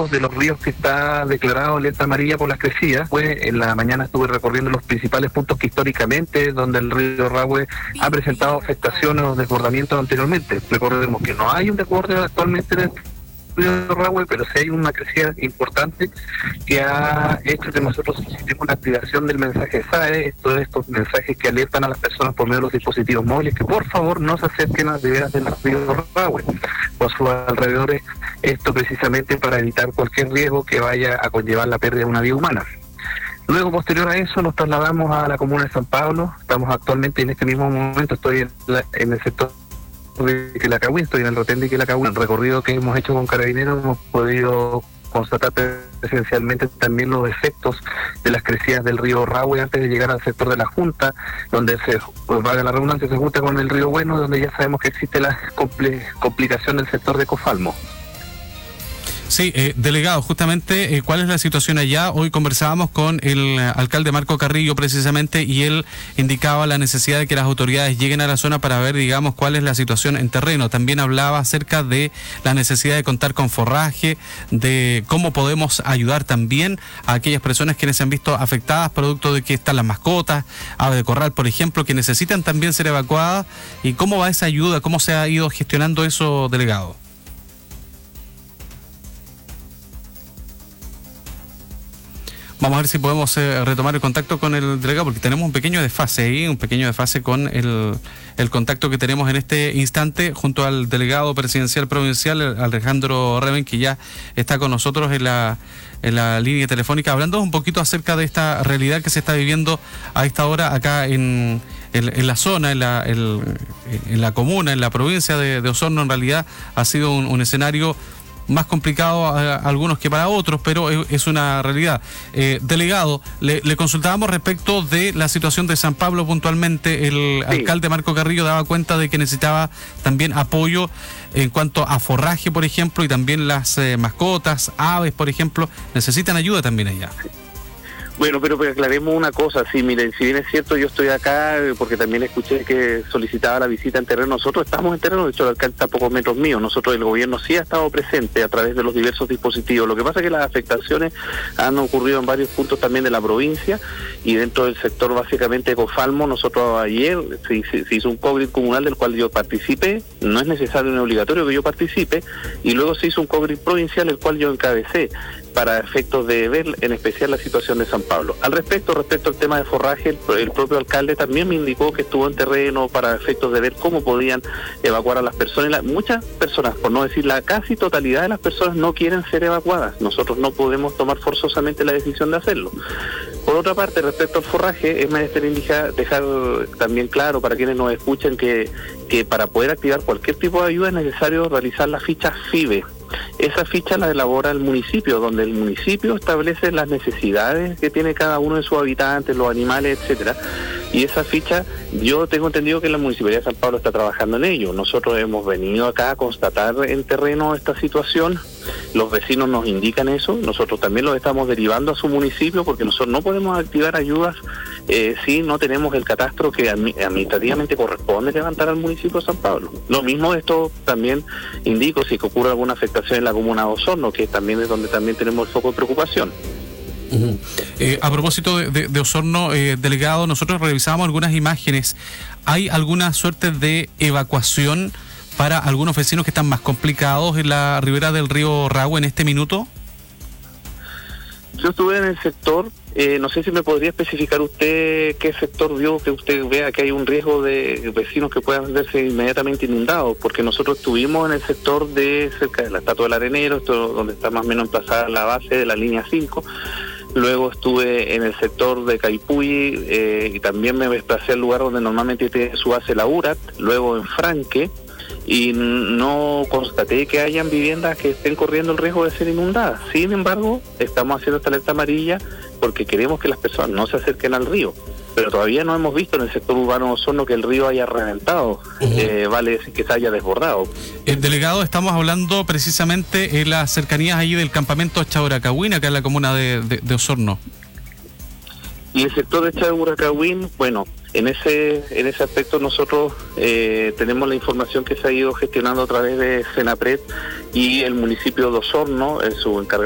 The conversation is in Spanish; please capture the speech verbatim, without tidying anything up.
uno de los ríos que está declarado alerta amarilla por las crecidas. Pues en la mañana estuve recorriendo los principales puntos que históricamente donde el río Rahue ha presentado afectaciones o desbordamientos anteriormente. Recordemos que no hay un desborde actualmente en el río Rahue, pero sí hay una crecida importante que ha hecho que nosotros necesitemos una activación del mensaje S A E, todos estos mensajes que alertan a las personas por medio de los dispositivos móviles que por favor no se acerquen a las riberas del río Rahue o a sus alrededores, esto precisamente para evitar cualquier riesgo que vaya a conllevar la pérdida de una vida humana. Luego, posterior a eso, nos trasladamos a la comuna de San Pablo. Estamos actualmente en este mismo momento, estoy en, la, en el sector de Quilacagüín, estoy en el retén de Quilacagüín. El recorrido que hemos hecho con Carabineros hemos podido constatar presencialmente también los efectos de las crecidas del río Rahue antes de llegar al sector de la Junta, donde se, pues, valga la redundancia, se junta con el río Bueno, donde ya sabemos que existe la compl- complicación del sector de Cofalmo. Sí, eh, delegado, justamente, eh, ¿cuál es la situación allá? Hoy conversábamos con el alcalde Marco Carrillo precisamente y él indicaba la necesidad de que las autoridades lleguen a la zona para ver, digamos, cuál es la situación en terreno. También hablaba acerca de la necesidad de contar con forraje, de cómo podemos ayudar también a aquellas personas quienes se han visto afectadas producto de que están las mascotas, aves de corral, por ejemplo, que necesitan también ser evacuadas. ¿Y cómo va esa ayuda? ¿Cómo se ha ido gestionando eso, delegado? Vamos a ver si podemos eh, retomar el contacto con el delegado, porque tenemos un pequeño desfase ahí, un pequeño desfase con el, el contacto que tenemos en este instante junto al delegado presidencial provincial, Alejandro Reven, que ya está con nosotros en la, en la línea telefónica, hablando un poquito acerca de esta realidad que se está viviendo a esta hora acá en, en, en la zona, en la, en, en la comuna, en la provincia de, de Osorno. En realidad ha sido un, un escenario más complicado a algunos que para otros, pero es, es una realidad. Eh, delegado, le, le consultábamos respecto de la situación de San Pablo puntualmente. El sí. alcalde Marco Carrillo daba cuenta de que necesitaba también apoyo en cuanto a forraje, por ejemplo, y también las eh, mascotas, aves, por ejemplo, necesitan ayuda también allá. Bueno, pero, pero aclaremos una cosa, sí, miren, si bien es cierto, yo estoy acá porque también escuché que solicitaba la visita en terreno. Nosotros estamos en terreno, de hecho el alcalde está a pocos metros míos. Nosotros, el gobierno sí ha estado presente a través de los diversos dispositivos. Lo que pasa es que las afectaciones han ocurrido en varios puntos también de la provincia y dentro del sector básicamente de Cofalmo. Nosotros ayer se, se, se hizo un cobre comunal del cual yo participé, no es necesario ni obligatorio que yo participe, y luego se hizo un cobre provincial el cual yo encabecé para efectos de ver en especial la situación de San Pablo. Al respecto, respecto al tema de forraje, el, el propio alcalde también me indicó que estuvo en terreno para efectos de ver cómo podían evacuar a las personas. La, muchas personas, por no decir la casi totalidad de las personas, no quieren ser evacuadas. Nosotros no podemos tomar forzosamente la decisión de hacerlo. Por otra parte, respecto al forraje, es menester indicar, dejar también claro para quienes nos escuchen que, que para poder activar cualquier tipo de ayuda es necesario realizar la ficha FIBE. Esa ficha la elabora el municipio, donde el municipio establece las necesidades que tiene cada uno de sus habitantes, los animales, etcétera. Y esa ficha, yo tengo entendido que la Municipalidad de San Pablo está trabajando en ello. Nosotros hemos venido acá a constatar en terreno esta situación. Los vecinos nos indican eso. Nosotros también lo estamos derivando a su municipio porque nosotros no podemos activar ayudas eh, si no tenemos el catastro que administrativamente corresponde levantar al municipio de San Pablo. Lo mismo de esto también indico si que ocurre alguna afectación en la comuna de Osorno, que también es donde también tenemos el foco de preocupación. Uh-huh. Eh, a propósito de, de, de Osorno, eh, delegado, nosotros revisamos algunas imágenes. ¿Hay alguna suerte de evacuación para algunos vecinos que están más complicados en la ribera del río Rahue en este minuto? Yo estuve en el sector, eh, no sé si me podría especificar usted qué sector vio, que usted vea que hay un riesgo de vecinos que puedan verse inmediatamente inundados, porque nosotros estuvimos en el sector de cerca de la Estatua del Arenero, esto donde está más o menos emplazada la base de la línea cinco. Luego estuve en el sector de Caipuy eh, y también me desplacé al lugar donde normalmente tiene su base la U R A T, luego en Franque, y no constaté que hayan viviendas que estén corriendo el riesgo de ser inundadas. Sin embargo, estamos haciendo esta alerta amarilla porque queremos que las personas no se acerquen al río. Pero todavía no hemos visto en el sector urbano de Osorno que el río haya reventado, uh-huh. eh, vale decir que se haya desbordado. El delegado, estamos hablando precisamente en las cercanías allí del campamento Chauracahuín, acá en la comuna de, de, de Osorno. Y el sector de Chauracahuín, bueno, en ese en ese aspecto nosotros eh, tenemos la información que se ha ido gestionando a través de Senapred y el municipio de Osorno, en su encargado